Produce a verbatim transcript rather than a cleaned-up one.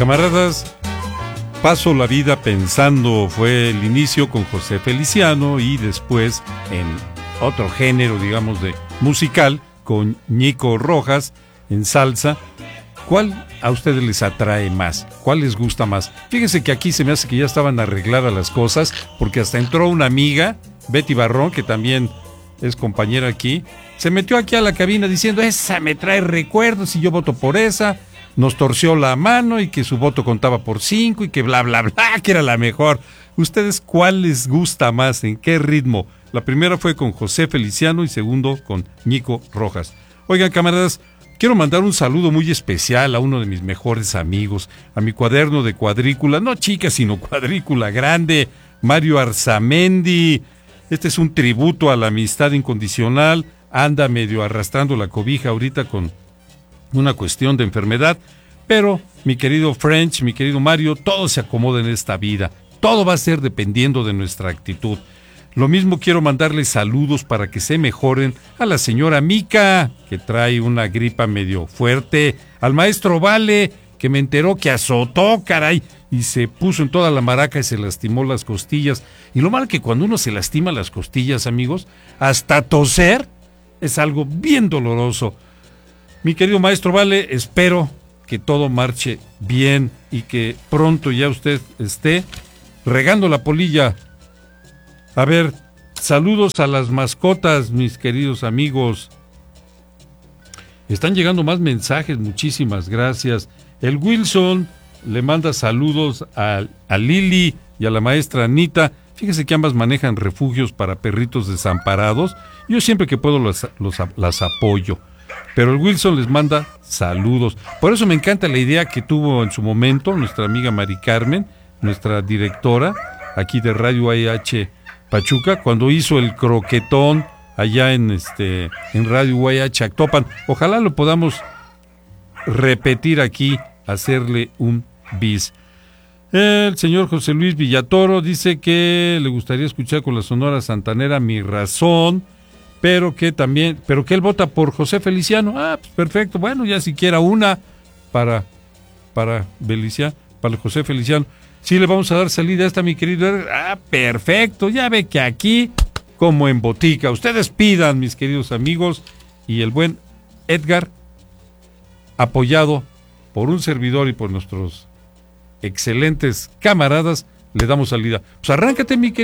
Camaradas, paso la vida pensando, fue el inicio con José Feliciano y después en otro género, digamos, de musical, con Ñico Rojas en salsa. ¿Cuál a ustedes les atrae más? ¿Cuál les gusta más? Fíjense que aquí se me hace que ya estaban arregladas las cosas, porque hasta entró una amiga, Betty Barrón, que también es compañera aquí, se metió aquí a la cabina diciendo, esa me trae recuerdos y yo voto por esa. Nos torció la mano y que su voto contaba por cinco y que bla, bla, bla, que era la mejor. ¿Ustedes cuál les gusta más? ¿En qué ritmo? La primera fue con José Feliciano y segundo con Ñico Rojas. Oigan, camaradas, quiero mandar un saludo muy especial a uno de mis mejores amigos, a mi cuaderno de cuadrícula, no chica, sino cuadrícula grande, Mario Arzamendi. Este es un tributo a la amistad incondicional, anda medio arrastrando la cobija ahorita con una cuestión de enfermedad, pero mi querido French, mi querido Mario, todo se acomoda en esta vida, todo va a ser dependiendo de nuestra actitud. Lo mismo quiero mandarles saludos para que se mejoren a la señora Mica, que trae una gripa medio fuerte, al maestro Vale, que me enteró que azotó, caray, y se puso en toda la maraca y se lastimó las costillas. Y lo malo que cuando uno se lastima las costillas, amigos, hasta toser es algo bien doloroso. Mi querido maestro Vale, espero que todo marche bien y que pronto ya usted esté regando la polilla. A ver, saludos a las mascotas, mis queridos amigos. Están llegando más mensajes, muchísimas gracias. El Wilson le manda saludos a, a Lili y a la maestra Anita. Fíjese que ambas manejan refugios para perritos desamparados. Yo siempre que puedo los, los, las apoyo. Pero el Wilson les manda saludos. Por eso me encanta la idea que tuvo en su momento nuestra amiga Mari Carmen, nuestra directora aquí de Radio A H Pachuca, cuando hizo el croquetón allá en este en Radio A H Actopan. Ojalá lo podamos repetir aquí, hacerle un bis. El señor José Luis Villatoro dice que le gustaría escuchar con la Sonora Santanera Mi Razón, pero que también, pero que él vota por José Feliciano. Ah, pues perfecto, bueno, ya siquiera una para, para Feliciano, para José Feliciano. Sí, le vamos a dar salida a esta, mi querido. Ah, perfecto, ya ve que aquí, como en botica, ustedes pidan, mis queridos amigos, y el buen Edgar, apoyado por un servidor y por nuestros excelentes camaradas, le damos salida. Pues arráncate, mi querido.